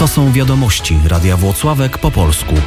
To są wiadomości Radia Włocławek po polsku.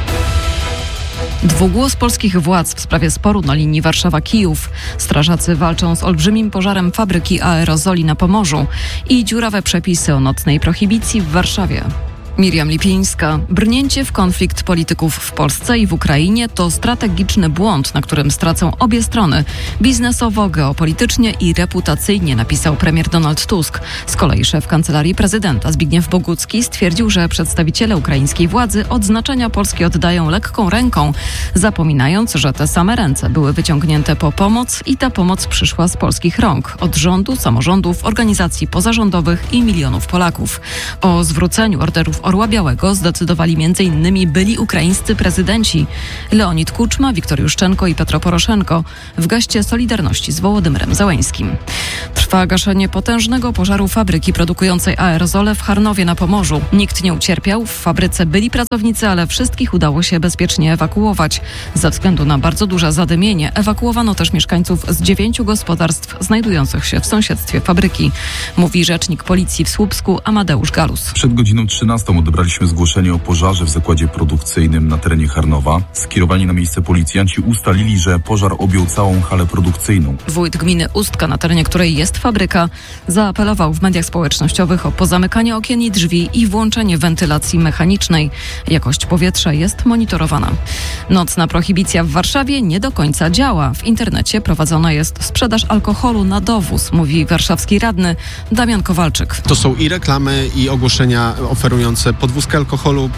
Dwugłos polskich władz w sprawie sporu na linii Warszawa-Kijów. Strażacy walczą z olbrzymim pożarem fabryki aerozoli na Pomorzu i dziurawe przepisy o nocnej prohibicji w Warszawie. Miriam Lipińska. Brnięcie w konflikt polityków w Polsce i w Ukrainie to strategiczny błąd, na którym stracą obie strony. Biznesowo, geopolitycznie i reputacyjnie, napisał premier Donald Tusk. Z kolei szef Kancelarii Prezydenta Zbigniew Bogucki stwierdził, że przedstawiciele ukraińskiej władzy odznaczenia Polski oddają lekką ręką, zapominając, że te same ręce były wyciągnięte po pomoc i ta pomoc przyszła z polskich rąk, od rządu, samorządów, organizacji pozarządowych i milionów Polaków. O zwróceniu orderów Orła Białego zdecydowali m.in. byli ukraińscy prezydenci Leonid Kuczma, Wiktor Juszczenko i Petro Poroszenko w geście solidarności z Wołodymyrem Zełeńskim. Trwa gaszenie potężnego pożaru fabryki produkującej aerozole w Charnowie na Pomorzu. Nikt nie ucierpiał, w fabryce byli pracownicy, ale wszystkich udało się bezpiecznie ewakuować. Ze względu na bardzo duże zadymienie ewakuowano też mieszkańców z 9 gospodarstw znajdujących się w sąsiedztwie fabryki, mówi rzecznik policji w Słupsku Amadeusz Galus. Przed godziną 13 odebraliśmy zgłoszenie o pożarze w zakładzie produkcyjnym na terenie Charnowa. Skierowani na miejsce policjanci ustalili, że pożar objął całą halę produkcyjną. Wójt gminy Ustka, na terenie której jest fabryka, zaapelował w mediach społecznościowych o pozamykanie okien i drzwi i włączenie wentylacji mechanicznej. Jakość powietrza jest monitorowana. Nocna prohibicja w Warszawie nie do końca działa. W internecie prowadzona jest sprzedaż alkoholu na dowóz, mówi warszawski radny Damian Kowalczyk. To są i reklamy, i ogłoszenia oferujące podwózkę alkoholu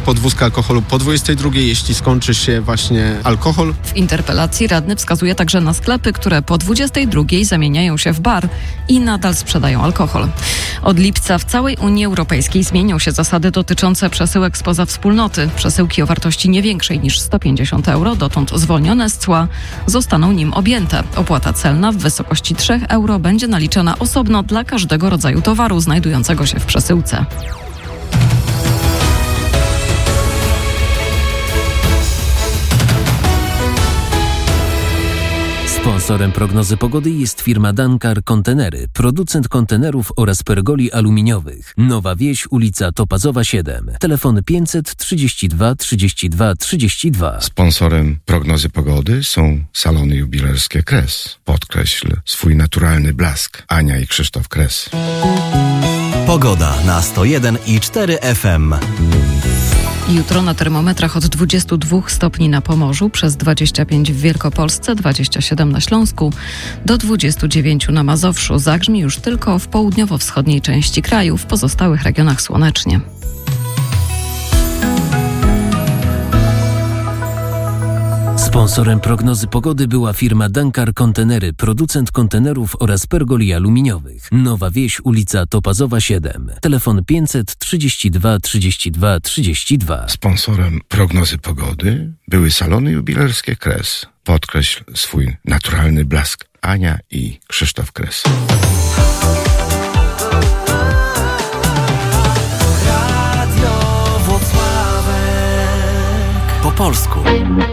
po 22, jeśli skończy się właśnie alkohol. W interpelacji radny wskazuje także na sklepy, które po 22 zamieniają się w bar i nadal sprzedają alkohol. Od lipca w całej Unii Europejskiej zmienią się zasady dotyczące przesyłek spoza wspólnoty. Przesyłki o wartości nie większej niż 150 euro, dotąd zwolnione z cła, zostaną nim objęte. Opłata celna w wysokości 3 euro będzie naliczana osobno dla każdego rodzaju towaru znajdującego się w przesyłce. Sponsorem prognozy pogody jest firma Dankar Kontenery, producent kontenerów oraz pergoli aluminiowych. Nowa Wieś, ulica Topazowa 7. Telefon 532 32 32. Sponsorem prognozy pogody są salony jubilerskie Kres. Podkreśl swój naturalny blask. Ania i Krzysztof Kres. Pogoda na 101,4 FM. Jutro na termometrach od 22 stopni na Pomorzu, przez 25 w Wielkopolsce, 27 na Śląsku, do 29 na Mazowszu. Zagrzmi już tylko w południowo-wschodniej części kraju, w pozostałych regionach słonecznie. Sponsorem prognozy pogody była firma Dankar Kontenery, producent kontenerów oraz pergoli aluminiowych. Nowa Wieś, ulica Topazowa 7. Telefon 532 32 32. Sponsorem prognozy pogody były salony jubilerskie Kres. Podkreśl swój naturalny blask. Ania i Krzysztof Kres. Radio Włocławek po polsku.